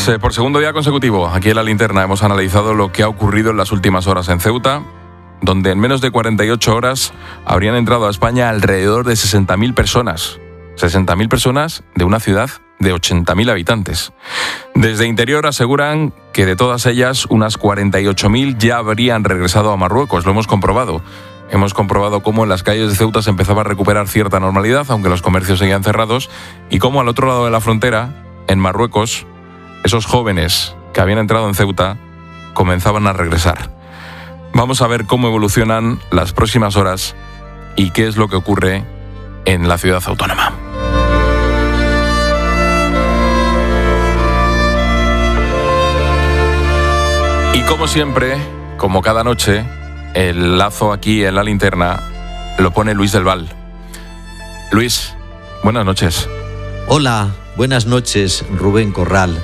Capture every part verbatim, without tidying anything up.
Pues eh, por segundo día consecutivo, aquí en La Linterna hemos analizado lo que ha ocurrido en las últimas horas en Ceuta, donde en menos de cuarenta y ocho horas habrían entrado a España alrededor de sesenta mil personas. sesenta mil personas de una ciudad de ochenta mil habitantes. Desde Interior aseguran que de todas ellas, unas cuarenta y ocho mil ya habrían regresado a Marruecos. Lo hemos comprobado. Hemos comprobado cómo en las calles de Ceuta se empezaba a recuperar cierta normalidad, aunque los comercios seguían cerrados, y cómo al otro lado de la frontera, en Marruecos, esos jóvenes que habían entrado en Ceuta comenzaban a regresar. Vamos a ver cómo evolucionan las próximas horas y qué es lo que ocurre en la ciudad autónoma. Y como siempre, como cada noche, el lazo aquí en La Linterna lo pone Luis del Val. Luis, buenas noches. Hola, buenas noches, Rubén Corral.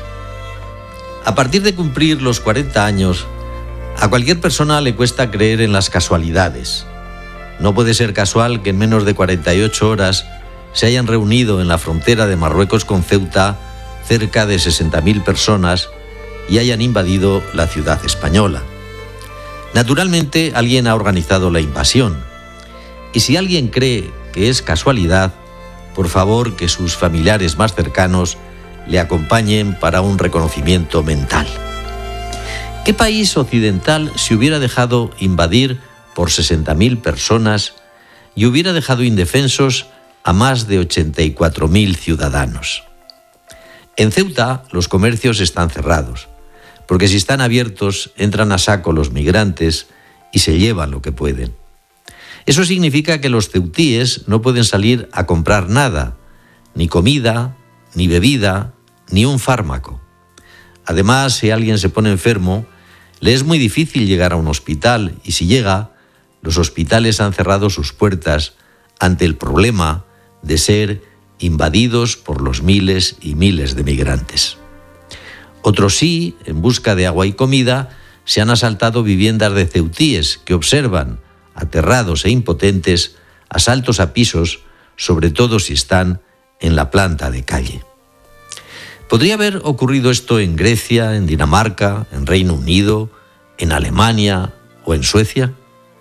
A partir de cumplir los cuarenta años, a cualquier persona le cuesta creer en las casualidades. No puede ser casual que en menos de cuarenta y ocho horas se hayan reunido en la frontera de Marruecos con Ceuta cerca de sesenta mil personas y hayan invadido la ciudad española. Naturalmente, alguien ha organizado la invasión. Y si alguien cree que es casualidad, por favor que sus familiares más cercanos le acompañen para un reconocimiento mental. ¿Qué país occidental se hubiera dejado invadir por sesenta mil personas y hubiera dejado indefensos a más de ochenta y cuatro mil ciudadanos? En Ceuta los comercios están cerrados, porque si están abiertos entran a saco los migrantes y se llevan lo que pueden. Eso significa que los ceutíes no pueden salir a comprar nada, ni comida, ni bebida, ni un fármaco. Además, si alguien se pone enfermo, le es muy difícil llegar a un hospital y si llega, los hospitales han cerrado sus puertas ante el problema de ser invadidos por los miles y miles de migrantes. Otros sí, en busca de agua y comida, se han asaltado viviendas de ceutíes que observan, aterrados e impotentes, asaltos a pisos, sobre todo si están en la planta de calle. ¿Podría haber ocurrido esto en Grecia, en Dinamarca, en Reino Unido, en Alemania o en Suecia?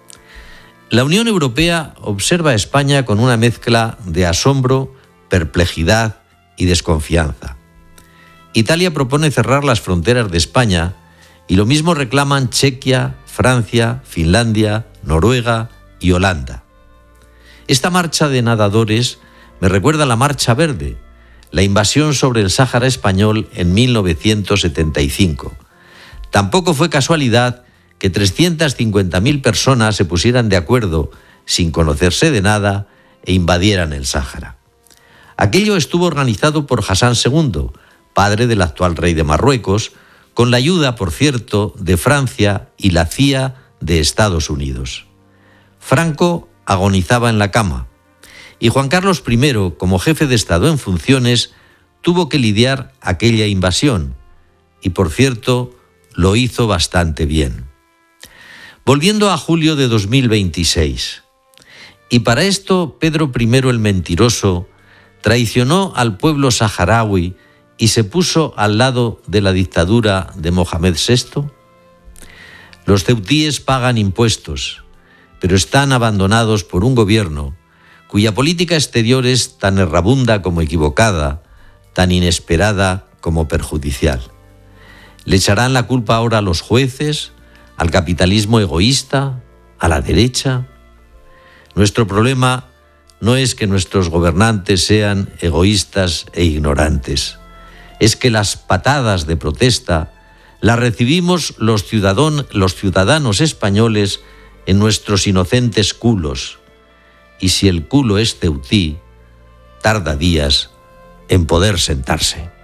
La Unión Europea observa a España con una mezcla de asombro, perplejidad y desconfianza. Italia propone cerrar las fronteras de España y lo mismo reclaman Chequia, Francia, Finlandia, Noruega y Holanda. Esta marcha de nadadores me recuerda a la Marcha Verde, la invasión sobre el Sáhara español en mil novecientos setenta y cinco. Tampoco fue casualidad que trescientas cincuenta mil personas se pusieran de acuerdo, sin conocerse de nada, e invadieran el Sáhara. Aquello estuvo organizado por Hassan segundo, padre del actual rey de Marruecos, con la ayuda, por cierto, de Francia y la C I A de Estados Unidos. Franco agonizaba en la cama y Juan Carlos primero, como jefe de Estado en funciones, tuvo que lidiar aquella invasión y, por cierto, lo hizo bastante bien. Volviendo a julio de dos mil veintiséis. Y para esto Pedro primero el Mentiroso traicionó al pueblo saharaui y se puso al lado de la dictadura de Mohamed sexto. Los ceutíes pagan impuestos, pero están abandonados por un gobierno cuya política exterior es tan errabunda como equivocada, tan inesperada como perjudicial. ¿Le echarán la culpa ahora a los jueces, al capitalismo egoísta, a la derecha? Nuestro problema no es que nuestros gobernantes sean egoístas e ignorantes. Es que las patadas de protesta las recibimos los, ciudadón, los ciudadanos españoles en nuestros inocentes culos. Y si el culo es ceutí, tarda días en poder sentarse.